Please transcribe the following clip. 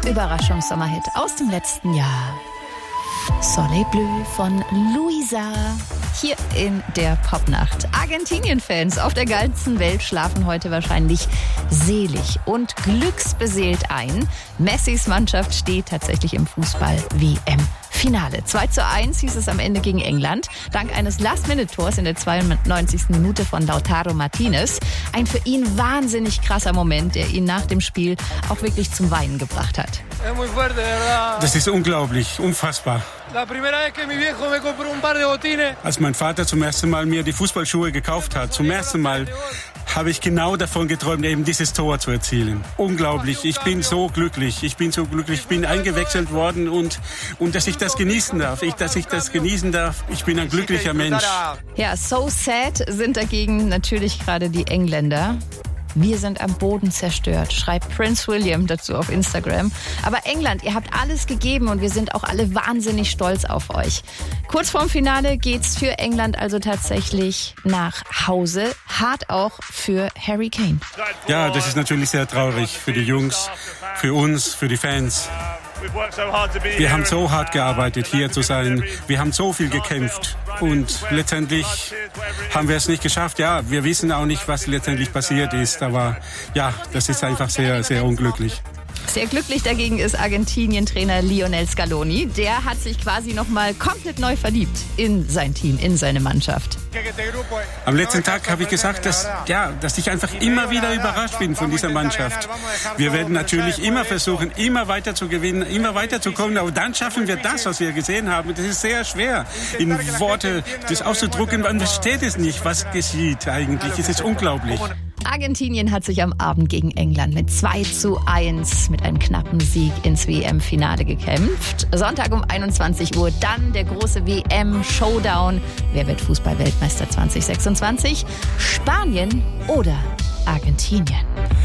Überraschungssommerhit aus dem letzten Jahr. Soleil Bleu von Luisa. Hier in der Popnacht. Argentinien-Fans auf der ganzen Welt schlafen heute wahrscheinlich selig und glücksbeseelt ein. Messis Mannschaft steht tatsächlich im Fußball-WM-Finale. 2:1 hieß es am Ende gegen England. Dank eines Last-Minute-Tors in der 92. Minute von Lautaro Martinez. Ein für ihn wahnsinnig krasser Moment, der ihn nach dem Spiel auch wirklich zum Weinen gebracht hat. Das ist unglaublich, unfassbar. Als mein Vater zum ersten Mal mir die Fußballschuhe gekauft hat, zum ersten Mal habe ich genau davon geträumt, eben dieses Tor zu erzielen. Unglaublich, ich bin so glücklich, ich bin eingewechselt worden und dass ich das genießen darf, ich bin ein glücklicher Mensch. Ja, so sad sind dagegen natürlich gerade die Engländer. Wir sind am Boden zerstört, schreibt Prince William dazu auf Instagram. Aber England, ihr habt alles gegeben und wir sind auch alle wahnsinnig stolz auf euch. Kurz vorm Finale geht's für England also tatsächlich nach Hause. Hart auch für Harry Kane. Ja, das ist natürlich sehr traurig für die Jungs, für uns, für die Fans. Wir haben so hart gearbeitet, hier zu sein. Wir haben so viel gekämpft und letztendlich haben wir es nicht geschafft. Ja, wir wissen auch nicht, was letztendlich passiert ist, aber ja, das ist einfach sehr, sehr unglücklich. Sehr glücklich dagegen ist Argentinien-Trainer Lionel Scaloni. Der hat sich quasi nochmal komplett neu verliebt in sein Team, in seine Mannschaft. Am letzten Tag habe ich gesagt, dass ich einfach immer wieder überrascht bin von dieser Mannschaft. Wir werden natürlich immer versuchen, immer weiter zu gewinnen, immer weiter zu kommen. Aber dann schaffen wir das, was wir gesehen haben. Das ist sehr schwer, in Worte das auszudrücken. Man versteht es nicht, was geschieht eigentlich. Es ist unglaublich. Argentinien hat sich am Abend gegen England mit 2:1 mit einem knappen Sieg ins WM-Finale gekämpft. Sonntag um 21 Uhr dann der große WM-Showdown. Wer wird Fußball-Weltmeister 2026? Spanien oder Argentinien?